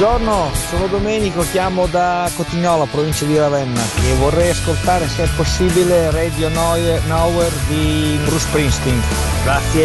Buongiorno, sono Domenico, chiamo da Cotignola, provincia di Ravenna e vorrei ascoltare se è possibile Radio Nowhere di Bruce Springsteen. Grazie.